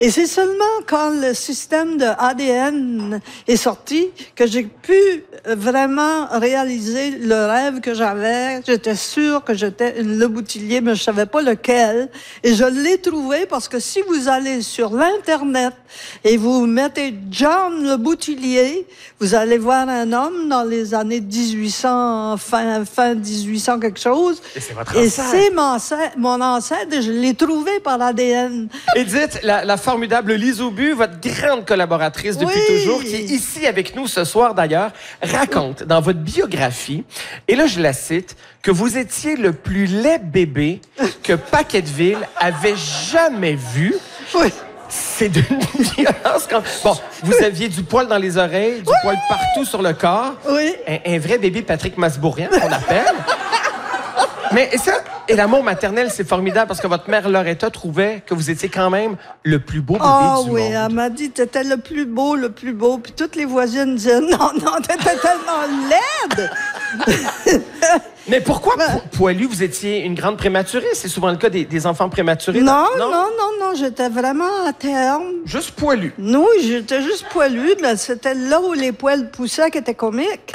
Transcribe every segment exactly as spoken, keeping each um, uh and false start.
Et c'est seulement quand le système de A D N est sorti que j'ai pu vraiment réaliser le rêve que j'avais. J'étais sûre que j'étais une Leboutillier, mais je savais pas lequel. Et je l'ai trouvé parce que si vous allez sur l'Internet et vous mettez John Leboutillier, vous allez voir un homme dans les années dix-huit cents, fin, fin dix-huit cents quelque chose. Et c'est votre Et ancêtre. c'est mon ancêtre, mon ancêtre et je l'ai trouvé par A D N. Edith, la, la formidable Lise Aubu, votre grande collaboratrice depuis Oui. toujours, qui est ici avec nous ce soir d'ailleurs, raconte dans votre biographie, et là je la cite, que vous étiez le plus laid bébé que Paquetteville avait jamais vu. Oui. C'est d'une violence. Quand... Bon, vous aviez du poil dans les oreilles, du Oui. poil partout sur le corps. Oui. Un, un vrai bébé Patrick Masbourian, qu'on appelle. Mais ça, et l'amour maternel, c'est formidable parce que votre mère Loretta trouvait que vous étiez quand même le plus beau bébé Ah du oui, monde. elle m'a dit t'étais le plus beau, le plus beau. Puis toutes les voisines disaient non, non, t'étais tellement laide. Mais pourquoi Ben- po- poilu, vous étiez une grande prématurée? C'est souvent le cas des, des enfants prématurés. Non, dans- non, non, non, j'étais vraiment à terme. Juste poilu. Non, j'étais juste poilue, mais c'était là où les poils poussaient qui étaient comiques.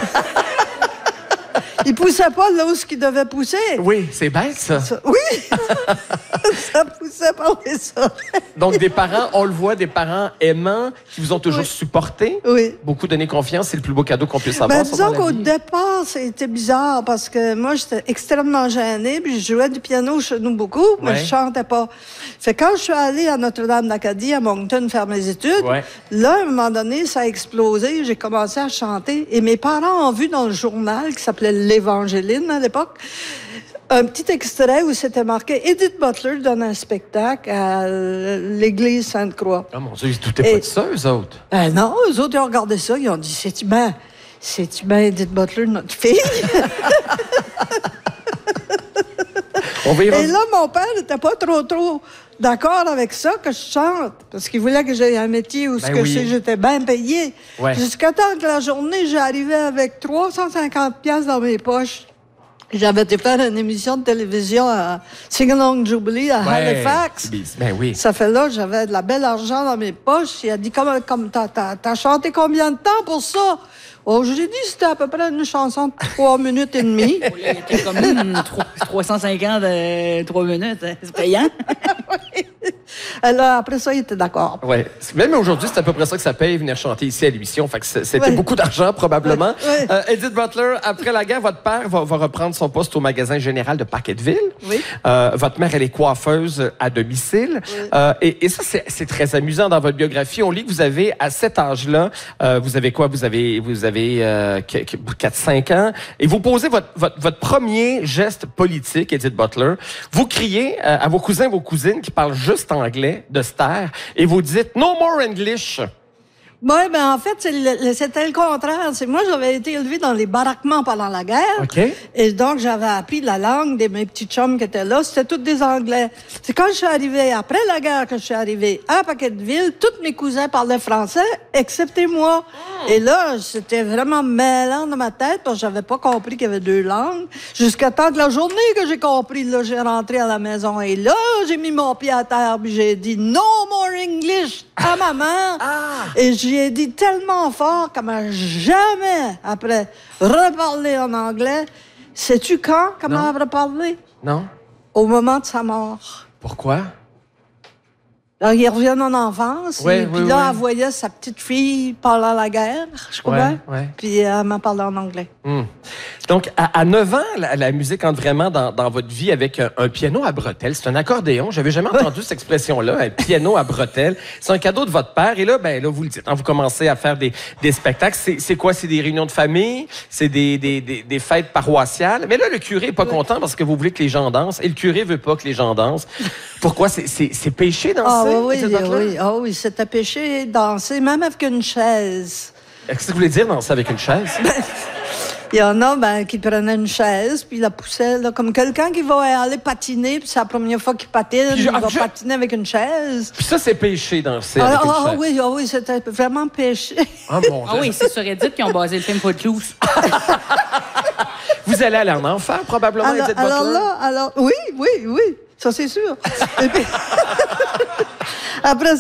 Ils poussaient pas là où ce qu'ils devaient pousser. Oui, c'est bête, ça. Ça- oui, ça poussait par les oreilles. Donc, des parents, on le voit, des parents aimants qui vous ont toujours Oui. supporté. Oui. Beaucoup donné confiance. C'est le plus beau cadeau qu'on puisse avoir. Ben, ça, disons dans la qu'au vie. départ, c'était bizarre parce que moi, j'étais extrêmement gênée, puis je jouais du piano chez nous beaucoup, mais Ouais. je chantais pas. Fait que quand je suis allée à Notre-Dame-d'Acadie, à Moncton, faire mes études, Ouais. là, à un moment donné, ça a explosé, j'ai commencé à chanter, et mes parents ont vu dans le journal, qui s'appelait l'Évangéline à l'époque, un petit extrait où c'était marqué « Edith Butler donne un spectacle à l'église Sainte-Croix ». Oh mon Dieu, ils se doutaient pas Et- de ça, eux autres. Ben non, eux autres, ils ont regardé ça, ils ont dit, c'est-tu bien, c'est-tu bien Edith Butler, notre fille? On va y Et revenir. là, mon père n'était pas trop, trop d'accord avec ça, que je chante, parce qu'il voulait que j'aie un métier où ce Ben que oui. c'est, j'étais bien payée. Ouais. Jusqu'à temps que la journée, j'arrivais avec trois cent cinquante piastres dans mes poches. J'avais été faire une émission de télévision à Sing-Along Jubilee à Ouais. Halifax. Ben oui. Ça fait là, j'avais de la belle argent dans mes poches. Il a dit, comme, comme t'as, t'as, t'as chanté combien de temps pour ça? Oh, je lui ai dit, c'était à peu près une chanson de trois minutes et demie. Il était comme hum, trois- trois cent cinquante, euh, trois minutes. hein. C'est payant. Alors, après ça, il était d'accord. Ouais. Même aujourd'hui, c'est à peu près ça que ça paye venir chanter ici à l'émission. Fait que c'est- c'était Ouais. beaucoup d'argent, probablement. Ouais. Euh, Edith Butler, après la guerre, votre père va, va reprendre son poste au magasin général de Paquetteville. Oui. Euh, votre mère, elle est coiffeuse à domicile. Oui. Euh, et, et ça, c'est c'est très amusant dans votre biographie. On lit que vous avez, à cet âge-là, euh, vous avez quoi? Vous avez, vous avez euh, quatre cinq ans. Et vous posez votre, votre, votre premier geste politique, Edith Butler. Vous criez euh, à vos cousins, vos cousines qui parlent juste anglais, de se taire, et vous dites « No more English ». Oui, ben en fait, c'est le- le- c'était le contraire. C'est moi, j'avais été élevée dans les baraquements pendant la guerre. OK. Et donc, j'avais appris la langue de mes petits chums qui étaient là. C'était tous des Anglais. C'est quand je suis arrivée, après la guerre, que je suis arrivée à Paquetteville, tous mes cousins parlaient français, excepté moi. Et là, c'était vraiment mêlant dans ma tête, parce que j'avais pas compris qu'il y avait deux langues. Jusqu'à temps que la journée que j'ai compris, là, j'ai rentré à la maison. Et là, j'ai mis mon pied à terre, puis j'ai dit « No more English » à ma mère. Et j'y ai dit tellement fort qu'elle m'a jamais, après, reparlé en anglais. Sais-tu quand qu'elle m'a Non. reparlé? Non? Au moment de sa mort. Pourquoi? Alors, ils reviennent en enfance. Ouais, et puis oui, là, oui. elle voyait sa petite fille pendant la guerre, je crois. Ouais, ouais. Puis elle m'a parlé en anglais. Hmm. Donc, à, à neuf ans, la, la musique entre vraiment dans, dans votre vie avec un, un piano à bretelles. C'est un accordéon. J'avais jamais entendu cette expression-là, un piano à bretelles. C'est un cadeau de votre père. Et là, ben là, vous le dites, hein, vous commencez à faire des, des spectacles. C'est, c'est quoi? C'est des réunions de famille? C'est des, des, des, des fêtes paroissiales? Mais là, le curé est pas content parce que vous voulez que les gens dansent. Et le curé veut pas que les gens dansent. Pourquoi? C'est, c'est, c'est péché danser? Ah oui, Edith oui, Butler? oui. Ah oui, c'était péché danser, même avec une chaise. Qu'est-ce que vous voulez dire danser avec une chaise? Il y en a ben, qui prenaient une chaise, puis la poussaient, là, comme quelqu'un qui va aller patiner, puis c'est la première fois qu'il patine, Puis je- il va je- patiner avec une chaise. Puis ça, c'est péché danser Ah, avec une ah, chaise. oui, ah oui, c'était vraiment péché. Ah, mon Ah Dieu. oui, c'est sur Reddit qu'ils ont basé le film Footloose. Vous allez aller en enfer, probablement, Alors, Edith alors Butler? là, alors, oui, oui, oui, ça c'est sûr. Et puis, après